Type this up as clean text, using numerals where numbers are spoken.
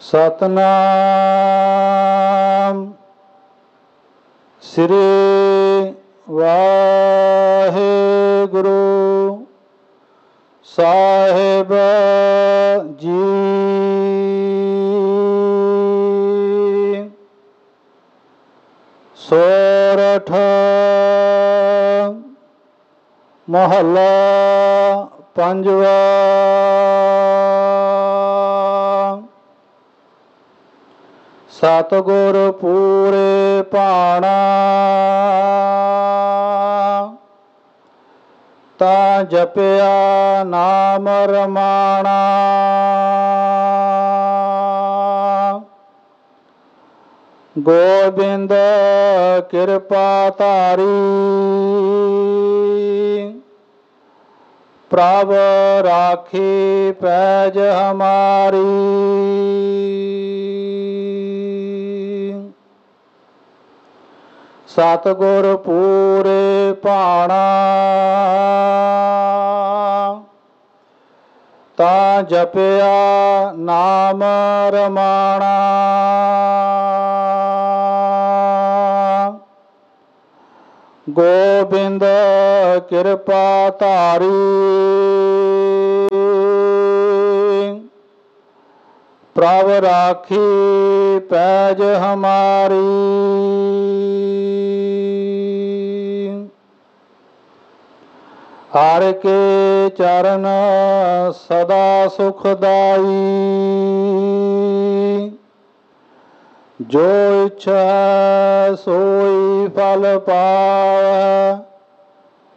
ਸਤਨਾਮ ਸ੍ਰੀ ਵਾਹਿਗੁਰੂ ਸਾਹਿਬ ਜੀ। ਸੋਰਠ ਮਹੱਲਾ ਪੰਜਵਾ। ਸਤਿਗੁਰ ਪੂਰੇ ਭਾਣਾ ਤਾਂ ਜਪਿਆ ਨਾਮ ਰਮਾਣਾ। ਗੋਬਿੰਦ ਕਿਰਪਾ ਧਾਰੀ ਪ੍ਰਭ ਰਾਖੀ ਪੈਜ ਹਮਾਰੀ। ਸਤਿਗੁਰ ਪੂਰੇ ਭਾਣਾ ਤਾਂ ਜਪਿਆ ਨਾਮ ਰਮਾਣਾ। ਗੋਬਿੰਦ ਕਿਰਪਾ ਧਾਰੀ ਪ੍ਰਭ ਰਾਖੀ ਪੈਜ ਹਮਾਰੀ। ਹਰਿ ਕੇ ਚਰਨ ਸਦਾ ਸੁਖਦਾਈ। ਜੋ ਇੱਛਾ ਸੋਈ ਫਲ ਪਾਵੈ।